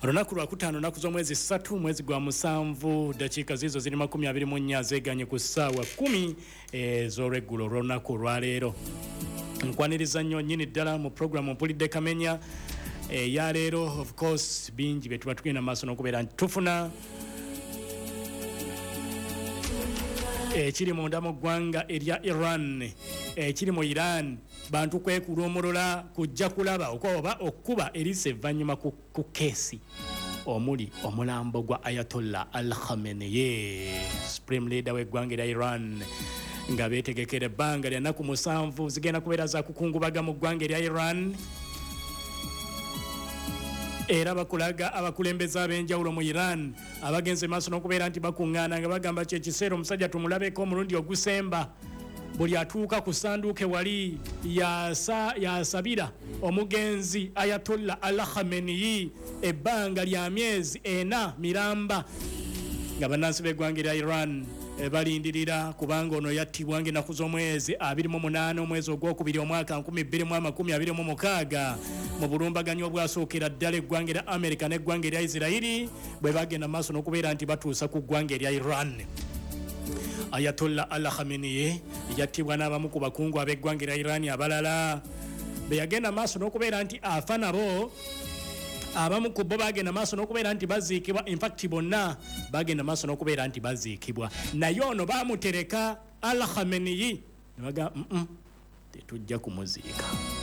Olunaku lwa kutaano naku z'omwezi 3 mwezi gwa musanvu dakiika zizo ziri 24 zeganye ku ssaawa 10 ez'olweggulo olw'olunaku olwaleero. Nkwaniriza nnyo nnyini ddala mu programu Mpulidde Kamenya ya leero. Of course bingi bye tuba tugenda maaso n'okubeera nti tufuna ekiri munda mu ggwanga erya Iran, ekiri mu Iran bantu kwekula omulula kujja kulaba oba okuba erisa evvannyuma ku keesi omuli omulambo gwa Ayatollah Al-Khamenei, Supreme Leader w'eggwanga erya Iran, nga beetegekera ebbanga lya nnaku 7 zigenda kubeera za kukungubaga mu ggwanga erya Iran. Era bakulaga abakulembeze ab'enjawulo mu Iran abagenze maaso n'okubeera nti bakuŋŋaana nga bagamba kyekiseera omusajja tumulabeko omulundi ogusemba. Buli atuuka ku ssanduuke wali yasabira omugenzi Ayatollah Al-Khamenei ebbanga lya myezi 4 miramba, nga bannansi b'eggwanga erya Iran balindirira kubanga ono yattibwa ng'ennaku z'omwezi 28 omwezi ogwokubiri omwaka 2026 mu bulumbaganyi obwasookera ddala eggwanga erya Amerika n'eggwanga erya Isirairi bwe bagenda maaso n'okubeera nti batuusa ku ggwanga erya Iran. Ayatollah Al-Khamenei yattibwa n'abamu ku bakungu ab'eggwanga erya Iran abalala be yagenda maaso n'okubeera nti afa nabo. Abamu ku bo bagenda maaso n'okubeera nti baziikibwa, in fact bonna bagenda maaso n'okubeera nti baziikibwa, naye ono bamutereka Al-Khamenei ne baga tetujja kumuziika.